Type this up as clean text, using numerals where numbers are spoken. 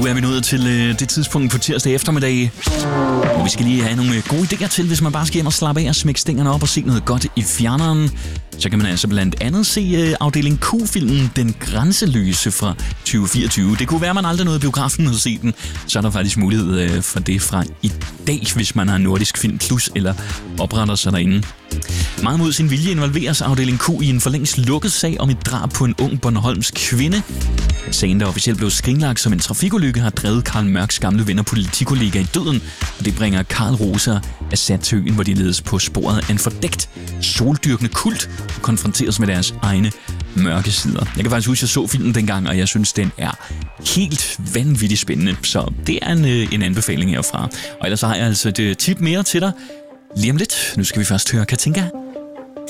er vi nået til det tidspunkt på tirsdag eftermiddag, hvor vi skal lige have nogle gode idéer til, hvis man bare skal hjem og slappe af og smække stængerne op og se noget godt i fjerneren. Så kan man altså blandt andet se afdeling Q-filmen Den Grænseløse fra 2024. Det kunne være, at man aldrig nåede biografen og se den. Så er der faktisk mulighed for det fra i dag, hvis man har Nordisk Film Plus eller opretter sig derinde. Meget mod sin vilje involveres afdeling Q i en forlængst lukket sag om et drab på en ung bornholmsk kvinde. Sagen, der officielt blev skrinlagt som en trafikulykke, har drevet Karl Mørks gamle ven og politikollega i døden, og det bringer Karl Rosa Assad til øen, hvor de ledes på sporet af en fordækt soldyrkende kult og konfronteres med deres egne mørke sider. Jeg kan faktisk huske, at jeg så filmen dengang, og jeg synes, den er helt vanvittigt spændende, så det er en anbefaling herfra. Og ellers har jeg altså et tip mere til dig lige om lidt. Nu skal vi først høre Katinka